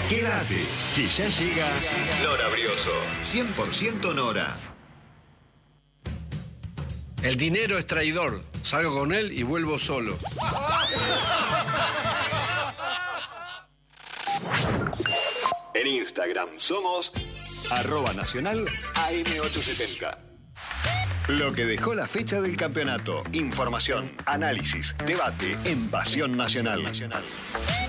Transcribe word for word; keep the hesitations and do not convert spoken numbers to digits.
Quédate, que ya llega Nora Brioso. cien por ciento Nora. El dinero es traidor. Salgo con él y vuelvo solo. En Instagram somos arroba nacional A M ochocientos setenta. Lo que dejó la fecha del campeonato. Información, análisis, debate en Pasión Nacional.